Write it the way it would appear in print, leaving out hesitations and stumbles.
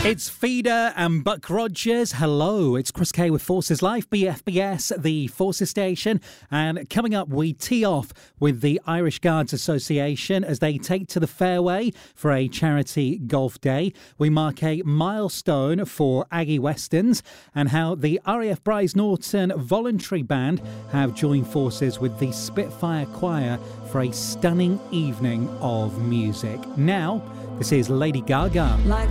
It's Feeder and Buck Rogers. Hello, it's Chris Kay with Forces Life, BFBS, the Forces Station. And coming up, we tee off with the Irish Guards Association as they take to the fairway for a charity golf day. We mark a milestone for Aggie Westerns and how the RAF Brize Norton Voluntary Band have joined forces with the Spitfire Choir for a stunning evening of music. Now, this is Lady Gaga. Like